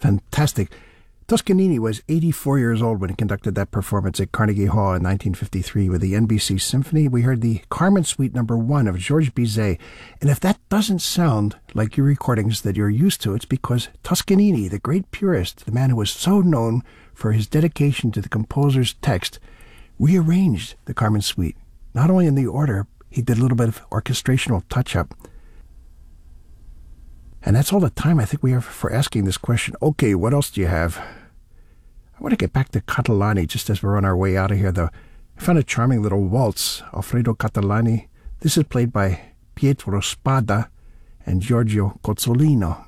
Fantastic. Toscanini was 84 years old when he conducted that performance at Carnegie Hall in 1953 with the NBC Symphony. We heard the Carmen Suite No. 1 of Georges Bizet. And if that doesn't sound like your recordings that you're used to, it's because Toscanini, the great purist, the man who was so known for his dedication to the composer's text, rearranged the Carmen Suite. Not only in the order, he did a little bit of orchestrational touch-up. And that's all the time I think we have for asking this question. Okay, what else do you have? I want to get back to Catalani just as we're on our way out of here, though. I found a charming little waltz, Alfredo Catalani. This is played by Pietro Spada and Giorgio Cozzolino.